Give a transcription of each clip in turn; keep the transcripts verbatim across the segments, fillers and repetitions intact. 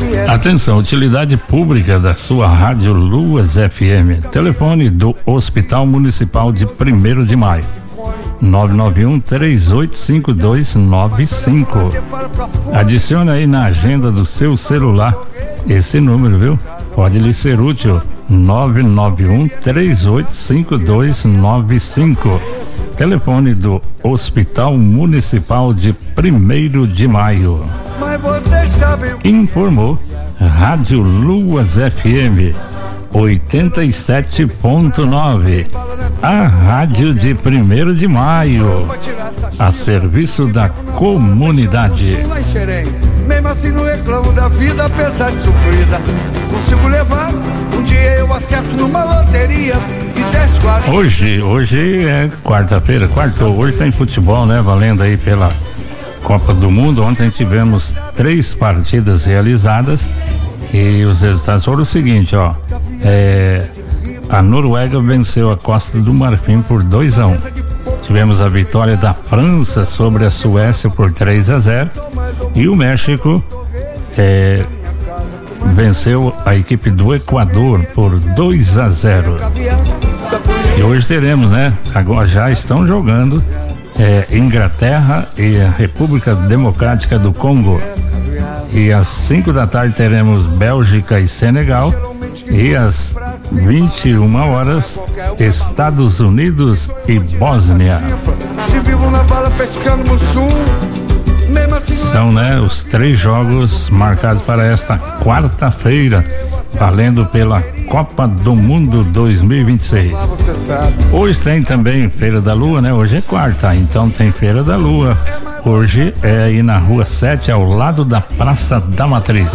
Atenção, utilidade pública da sua rádio Luas F M. Telefone do Hospital Municipal de primeiro de Maio. nove nove um, três oito cinco dois nove cinco. Adicione aí na agenda do seu celular esse número, viu? Pode lhe ser útil. nove nove um, três oito cinco dois nove cinco. Telefone do Hospital Municipal de primeiro de Maio. Informou Rádio Luas F M oitenta e sete ponto nove. A rádio de primeiro de Maio, a serviço da comunidade. Mesmo assim não reclamo da vida, apesar de sofrida. Consigo levar, um dia eu acerto numa loteria de dez, quarenta. Hoje, hoje é quarta-feira, quarta, hoje tem futebol, né? Valendo aí pela Copa do Mundo. Ontem tivemos três partidas realizadas e os resultados foram o seguinte, ó. É, a Noruega venceu a Costa do Marfim por dois a um. Tivemos a vitória da França sobre a Suécia por três a zero e o México é, venceu a equipe do Equador por dois a zero. E hoje teremos, né? Agora já estão jogando é, Inglaterra e a República Democrática do Congo. E às cinco da tarde teremos Bélgica e Senegal. E às vinte e uma horas, Estados Unidos e Bósnia. São, né, os três jogos marcados para esta quarta-feira, valendo pela Copa do Mundo dois mil e vinte e seis. Hoje tem também Feira da Lua, né? Hoje é quarta, então tem Feira da Lua. Hoje é aí na Rua sete, ao lado da Praça da Matriz.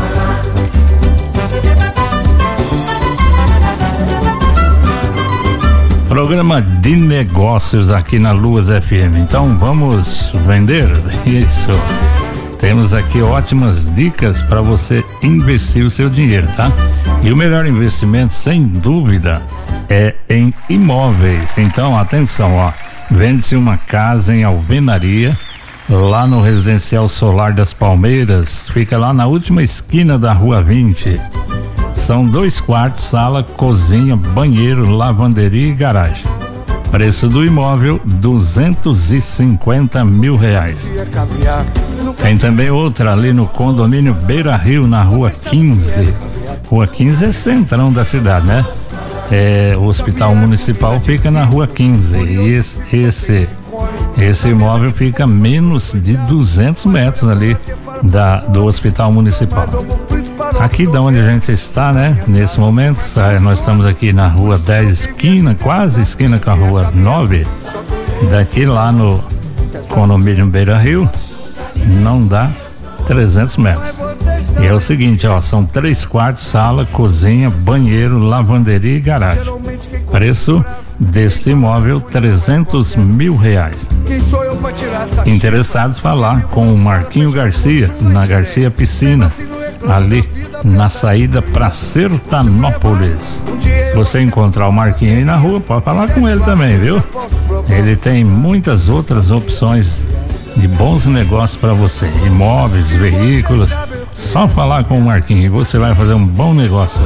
Programa de negócios aqui na Luas F M. Então vamos vender? Isso. Temos aqui ótimas dicas para você investir o seu dinheiro, tá? E o melhor investimento, sem dúvida, é em imóveis. Então, atenção, ó. Vende-se uma casa em alvenaria, lá no Residencial Solar das Palmeiras. Fica lá na última esquina da Rua vinte. São dois quartos, sala, cozinha, banheiro, lavanderia e garagem. Preço do imóvel, duzentos e cinquenta mil reais. Tem também outra ali no condomínio Beira Rio, na Rua quinze. Rua quinze é centrão da cidade, né? É, o Hospital Municipal fica na Rua quinze. E esse, esse, esse imóvel fica a menos de duzentos metros ali da, do Hospital Municipal. Aqui da onde a gente está, né? Nesse momento, nós estamos aqui na Rua dez, esquina, quase esquina com a Rua nove. Daqui lá no condomínio Beira Rio, não dá trezentos metros. E é o seguinte, ó, são três quartos, sala, cozinha, banheiro, lavanderia e garagem. Preço deste imóvel, trezentos mil reais. Interessados, falar com o Marquinho Garcia, na Garcia Piscina, ali na saída para Sertanópolis. Se você encontrar o Marquinho aí na rua, pode falar com ele também, viu? Ele tem muitas outras opções de bons negócios para você, imóveis, veículos. Só falar com o Marquinho e você vai fazer um bom negócio.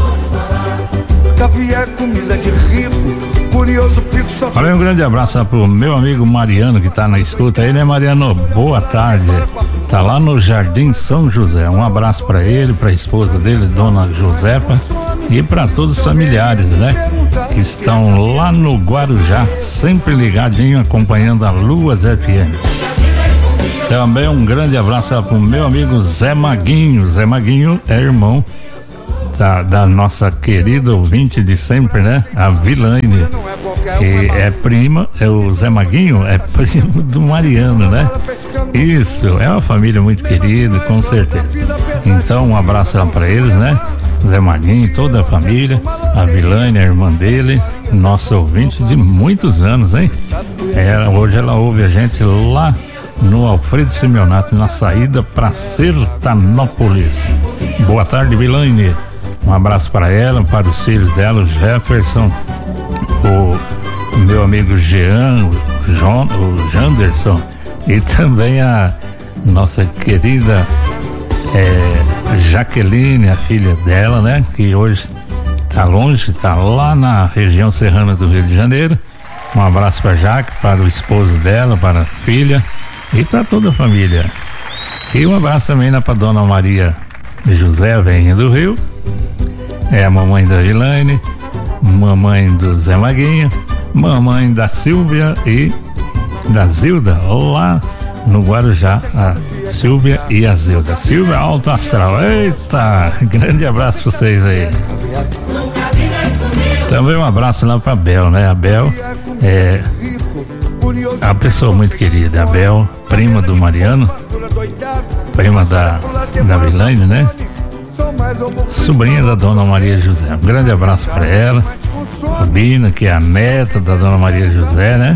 Caviar, comida de rico, curioso pico só. Olha, um grande abraço pro meu amigo Mariano que tá na escuta aí, né, Mariano? Boa tarde. Tá lá no Jardim São José. Um abraço para ele, para a esposa dele, Dona Josefa, e para todos os familiares, né, que estão lá no Guarujá, sempre ligadinho, acompanhando a Luas F M. Também um grande abraço pro meu amigo Zé Maguinho. Zé Maguinho é irmão da, da nossa querida ouvinte de sempre, né? A Vilaine. Que é prima, é o Zé Maguinho é primo do Mariano, né? Isso, é uma família muito querida, com certeza. Então, um abraço lá pra eles, né? Zé Maguinho, toda a família, a Vilaine, a irmã dele, nossa ouvinte de muitos anos, hein? É, hoje ela ouve a gente lá no Alfredo Simeonato, na saída para Sertanópolis. Boa tarde, Vilaine. Um abraço para ela, para os filhos dela, o Jefferson, o meu amigo Jean, o, John, o Janderson, e também a nossa querida é, Jaqueline, a filha dela, né? Que hoje tá longe, tá lá na região serrana do Rio de Janeiro. Um abraço para Jaque, para o esposo dela, para a filha e para toda a família. E um abraço também para dona Maria José, Venha do Rio. É a mamãe da Vilane, mamãe do Zé Maguinho, mamãe da Silvia e da Zilda, lá no Guarujá, a Silvia e a Zilda. Silvia Alto Astral, eita, grande abraço pra vocês aí. Também um abraço lá pra Bel, né? A Bel é a pessoa muito querida, a Bel, prima do Mariano, prima da, da Vilane, né? Sobrinha da dona Maria José. Um grande abraço para ela. A Bina, que é a neta da dona Maria José, né?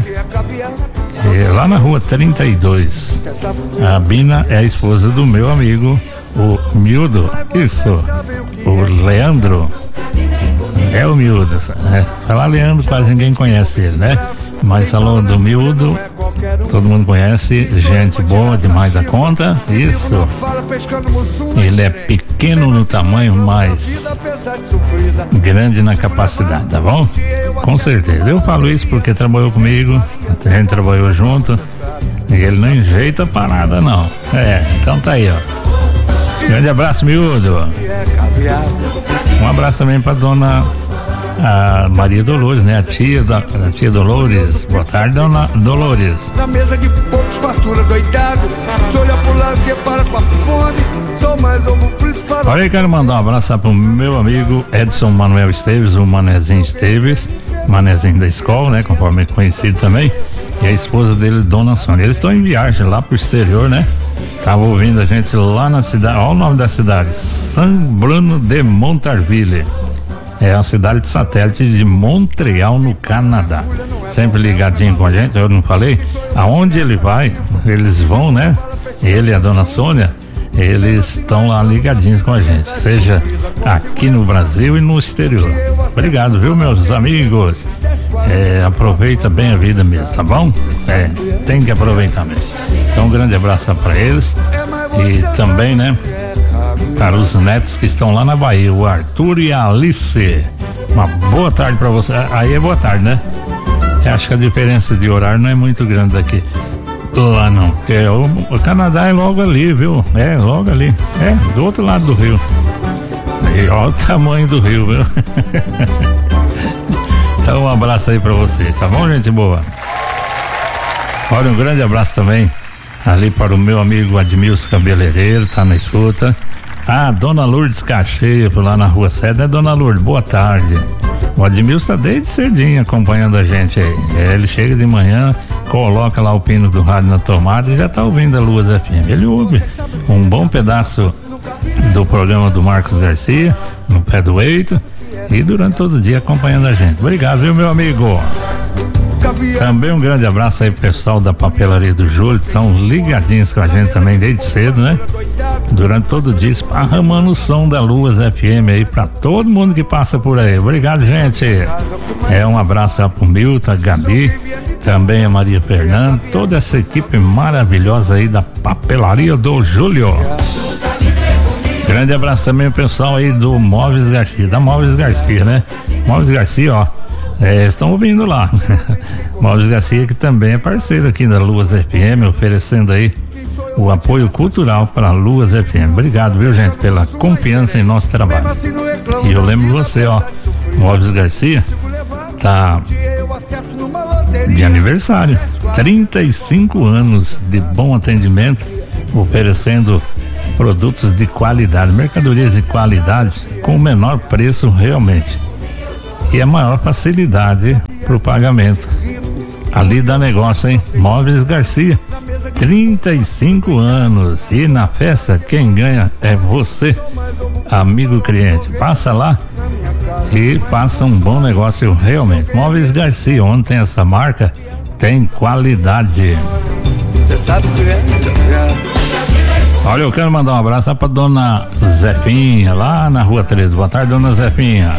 É lá na rua trinta e dois. A Bina é a esposa do meu amigo, o Miúdo. Isso, o Leandro. É o Miúdo. É. Falar Leandro, quase ninguém conhece ele, né? Mas falou do Miúdo, todo mundo conhece, gente boa demais da conta. Isso. Ele é pequeno no tamanho, mas grande na capacidade, tá bom? Com certeza. Eu falo isso porque trabalhou comigo, a gente trabalhou junto e ele não enjeita parada, não. É, então tá aí, ó. Grande abraço, Miúdo. Um abraço também pra dona a Maria Dolores, né? A tia da a tia Dolores. Boa tarde, dona Dolores. Na mesa de poucos fartura doidado, sou olha pro lado que para com a fome, sou mais ovo frito para... Olha aí, quero mandar um abraço pro meu amigo Edson Manuel Esteves, o Manezinho Esteves, Manezinho da escola, né? Conforme é conhecido também. E a esposa dele, Dona Sônia. Eles estão em viagem lá pro exterior, né? Tava ouvindo a gente lá na cidade, olha o nome da cidade, San Bruno de Montarville. É a cidade de satélite de Montreal, no Canadá. Sempre ligadinho com a gente, eu não falei? Aonde ele vai, eles vão, né? Ele e a dona Sônia, eles estão lá ligadinhos com a gente, seja aqui no Brasil e no exterior. Obrigado, viu, meus amigos? É, aproveita bem a vida mesmo, tá bom? É, tem que aproveitar mesmo. Então, um grande abraço para eles e também, né? Para os netos que estão lá na Bahia, o Arthur e a Alice. Uma boa tarde para você. Aí é boa tarde, né? Eu acho que a diferença de horário não é muito grande daqui. Lá não, porque o, o Canadá é logo ali, viu? É, logo ali. É, do outro lado do rio. E olha o tamanho do rio, viu? Então um abraço aí para vocês, tá bom, gente boa? Olha, um grande abraço também ali para o meu amigo Admilson Cabeleireiro, tá na escuta. Ah, Dona Lourdes Cacheia, por lá na Rua sete, né, Dona Lourdes? Boa tarde. O Admilson tá desde cedinho acompanhando a gente aí. É, ele chega de manhã, coloca lá o pino do rádio na tomada e já tá ouvindo a Luz F M. Ele ouve um bom pedaço do programa do Marcos Garcia, no pé do eito, e durante todo o dia acompanhando a gente. Obrigado, viu, meu amigo? Também um grande abraço aí pro pessoal da Papelaria do Júlio, estão ligadinhos com a gente também desde cedo, né? Durante todo o dia, esparramando o som da Luz F M aí pra todo mundo que passa por aí. Obrigado, gente. É, um abraço aí pro Milton, a Gabi, também a Maria Fernanda, toda essa equipe maravilhosa aí da Papelaria do Júlio. Grande abraço também pro pessoal aí do Móveis Garcia, da Móveis Garcia, né? Móveis Garcia, ó. É, estão ouvindo lá. Móveis Garcia, que também é parceiro aqui da Luas F M, oferecendo aí o apoio cultural para a Luas F M. Obrigado, viu, gente, pela confiança em nosso trabalho. E eu lembro você, ó, Móveis Garcia tá de aniversário, trinta e cinco anos de bom atendimento, oferecendo produtos de qualidade, mercadorias de qualidade com o menor preço realmente. E a maior facilidade para o pagamento. Ali dá negócio, hein? Móveis Garcia, trinta e cinco anos. E na festa, quem ganha é você, amigo cliente. Passa lá e passa um bom negócio realmente. Móveis Garcia, onde tem essa marca, tem qualidade. Você sabe o que é? Olha, eu quero mandar um abraço para dona Zefinha, lá na Rua treze. Boa tarde, dona Zefinha.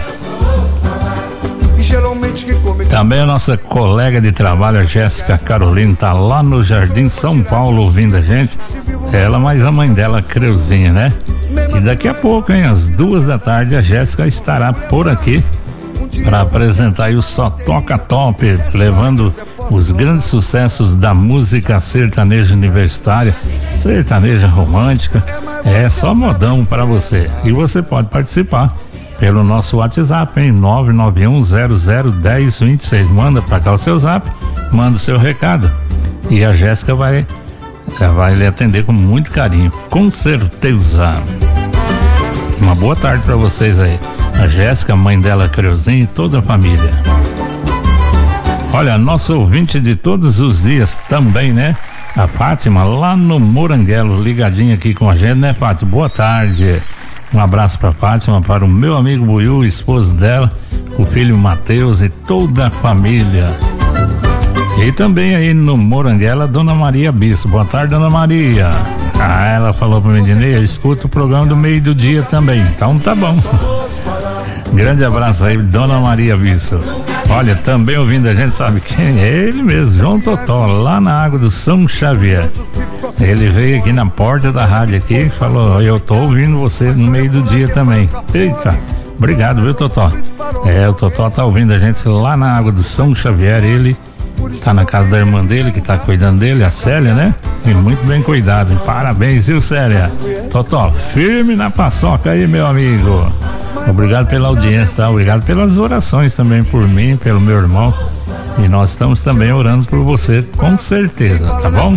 Também a nossa colega de trabalho, a Jéssica Carolina, tá lá no Jardim São Paulo ouvindo a gente. Ela, mais a mãe dela, Creuzinha, né? E daqui a pouco, hein, às duas da tarde, a Jéssica estará por aqui para apresentar aí o Só Toca Top, levando os grandes sucessos da música sertaneja universitária, sertaneja romântica. É só modão para você. E você pode participar pelo nosso WhatsApp, em nove nove um zero zero um zero dois seis. Manda para cá o seu zap, manda o seu recado e a Jéssica vai, vai lhe atender com muito carinho, com certeza. Uma boa tarde para vocês aí. A Jéssica, mãe dela, Creuzinho, e toda a família. Olha, nosso ouvinte de todos os dias também, né? A Fátima, lá no Moranguelo, ligadinha aqui com a gente, né, Fátima? Boa tarde. Um abraço para Fátima, para o meu amigo Buiú, esposo dela, o filho Matheus e toda a família. E também aí no Moranguelo, a Dona Maria Bispo. Boa tarde, Dona Maria. Ah, ela falou para mim, Dinei, eu escuto o programa do meio do dia também. Então tá bom. Grande abraço aí, Dona Maria Bispo. Olha, também ouvindo a gente, sabe quem? É ele mesmo, João Totó, lá na Água do São Xavier. Ele veio aqui na porta da rádio aqui e falou, eu tô ouvindo você no meio do dia também. Eita, obrigado, viu, Totó? É, o Totó tá ouvindo a gente lá na Água do São Xavier. Ele tá na casa da irmã dele, que tá cuidando dele, a Célia, né? E muito bem cuidado. Parabéns, viu, Célia? Totó, firme na paçoca aí, meu amigo. Obrigado pela audiência, tá? Obrigado pelas orações também por mim, pelo meu irmão. E nós estamos também orando por você, com certeza, tá bom?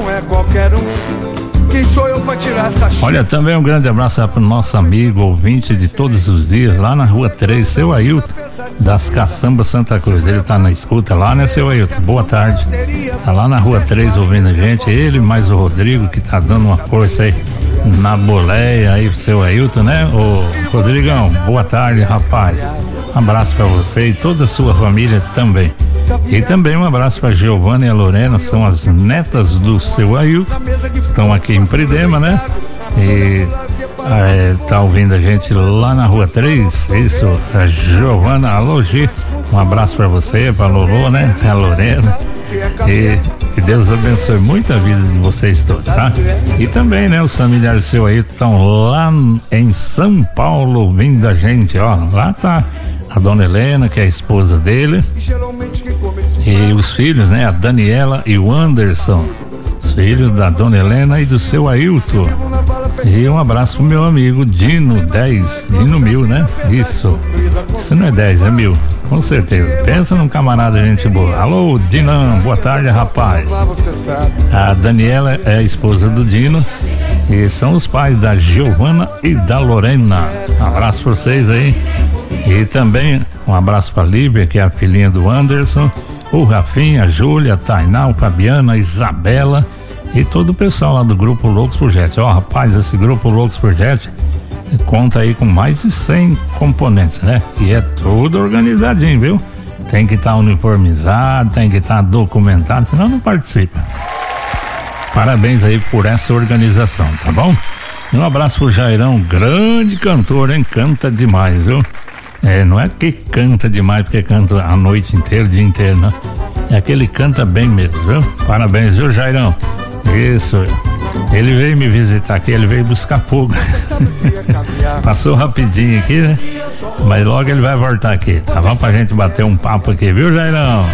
Olha, também um grande abraço para o nosso amigo, ouvinte de todos os dias, lá na Rua três, seu Ailton, das Caçambas Santa Cruz. Ele tá na escuta lá, né, seu Ailton? Boa tarde. Tá lá na Rua três ouvindo a gente, ele mais o Rodrigo, que tá dando uma força aí na boleia aí pro seu Ailton, né? Ô Rodrigão, boa tarde, rapaz. Um abraço para você e toda a sua família também. E também um abraço para Giovana e a Lorena, são as netas do seu Ailton, estão aqui em Pridema, né? E é, tá ouvindo a gente lá na Rua três, isso, a Giovana, alô Gi, um abraço para você, pra Lolo, né? A Lorena. E que Deus abençoe muito a vida de vocês todos, tá? E também, né, os familiares seu aí estão lá em São Paulo ouvindo a gente, ó. Lá tá a dona Helena, que é a esposa dele, e os filhos, né, a Daniela e o Anderson, os filhos da dona Helena e do seu Ailton. E um abraço pro meu amigo Dino dez, Dino mil, né? Isso. Isso não é dez, é mil. Com certeza. Pensa num camarada gente boa. Alô, Dinão, boa tarde, rapaz. A Daniela é a esposa do Dino e são os pais da Giovana e da Lorena. Um abraço pra vocês aí. E também um abraço pra Lívia, que é a filhinha do Anderson, o Rafinha, a Júlia, a Tainá, o Fabiana, a Isabela e todo o pessoal lá do Grupo Loucos por Jet. Ó, rapaz, esse Grupo Loucos por Jet conta aí com mais de cem componentes, né? E é tudo organizadinho, viu? Tem que estar tá uniformizado, tem que estar tá documentado, senão não participa. Parabéns aí por essa organização, tá bom? E um abraço pro Jairão, grande cantor, hein? Canta demais, viu? É, não é que canta demais porque canta a noite inteira, o dia inteiro, não. É aquele que canta bem mesmo, viu? Parabéns, viu, Jairão? Isso. Ele veio me visitar aqui, ele veio buscar fogo. Passou rapidinho aqui, né? Mas logo ele vai voltar aqui, tá bom? Pra gente bater um papo aqui, viu, Jairão?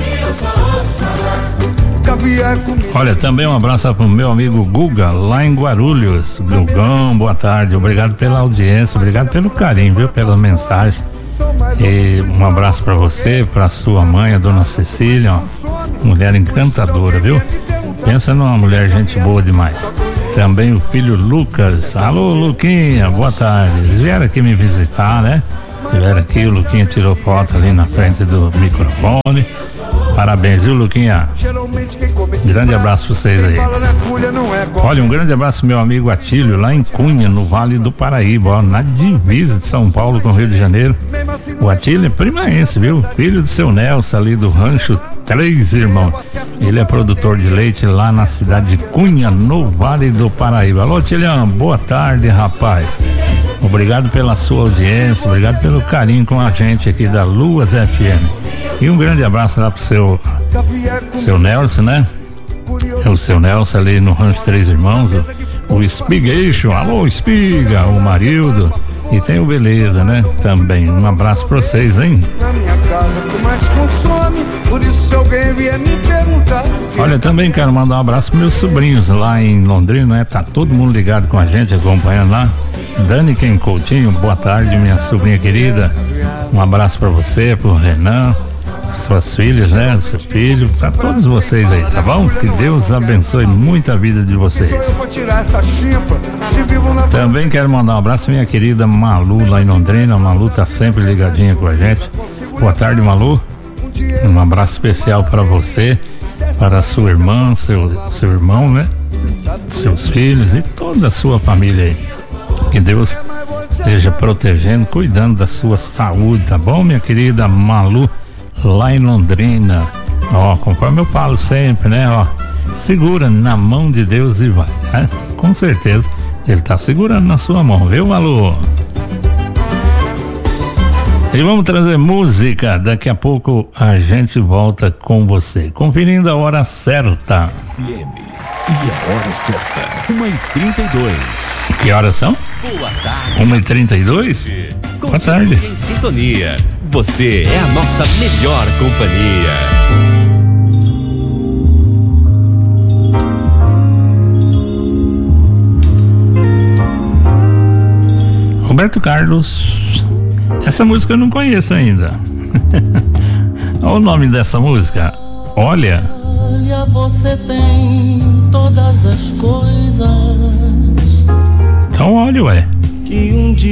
Olha, também um abraço pro meu amigo Guga, lá em Guarulhos. Gugão, boa tarde, obrigado pela audiência, obrigado pelo carinho, viu? Pela mensagem. E um abraço pra você, pra sua mãe, a dona Cecília, ó, mulher encantadora, viu? Pensa numa mulher gente boa demais. Também o filho Lucas. Alô, Luquinha, boa tarde. Eles vieram aqui me visitar, né? Estiveram aqui, o Luquinha tirou foto ali na frente do microfone. Parabéns, viu, Luquinha? Grande abraço pra vocês aí. Olha, um grande abraço meu amigo Atílio, lá em Cunha, no Vale do Paraíba, ó, na divisa de São Paulo com o Rio de Janeiro. O Atílio é primaense, viu? Filho do seu Nelson, ali do Rancho Três Irmãos. Ele é produtor de leite lá na cidade de Cunha, no Vale do Paraíba. Alô, Tilhão, boa tarde, rapaz. Obrigado pela sua audiência, obrigado pelo carinho com a gente aqui da Luas F M. E um grande abraço lá pro seu seu Nelson, né? É o seu Nelson ali no Rancho Três Irmãos, o, o Espigation, alô Espiga, o Marildo. E tem o Beleza, né? Também. Um abraço pra vocês, hein? Na minha casa tu mais consome, por isso se alguém vier me perguntar. Olha, também quero mandar um abraço pros meus sobrinhos lá em Londrina, né? Tá todo mundo ligado com a gente, acompanhando lá. Dani Ken Coutinho, boa tarde, minha sobrinha querida. Um abraço pra você, pro Renan, suas filhas, né? Seu filho, pra todos vocês aí, tá bom? Que Deus abençoe muito a vida de vocês. Também quero mandar um abraço à minha querida Malu lá em Londrina. A Malu tá sempre ligadinha com a gente. Boa tarde, Malu. Um abraço especial para você, para a sua irmã, seu, seu irmão, né? Seus filhos e toda a sua família aí. Que Deus esteja protegendo, cuidando da sua saúde, tá bom, minha querida Malu, lá em Londrina. Ó, conforme eu falo sempre, né? Ó, segura na mão de Deus e vai, né? Com certeza Ele tá segurando na sua mão, viu, Malu? E vamos trazer música. Daqui a pouco a gente volta com você. Conferindo a hora certa. F M. E a hora certa. uma e trinta e dois. Que horas são? Boa tarde. uma e trinta e dois? Boa tarde. Em sintonia. Você é a nossa melhor companhia. Roberto Carlos, essa música eu não conheço ainda. Olha o nome dessa música. Olha. Olha, você tem todas as coisas. Então olha, ué. Que um dia